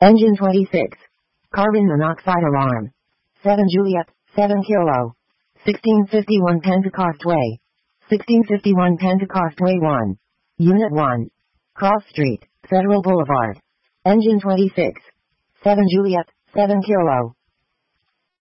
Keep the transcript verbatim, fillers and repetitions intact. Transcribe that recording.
Engine twenty-six. Carbon monoxide alarm. seven Juliet, seven Kilo. sixteen fifty-one Pentecost Way. sixteen fifty-one Pentecost Way one. Unit one. Cross Street, Federal Boulevard. Engine twenty-six. seven Juliet, seven Kilo.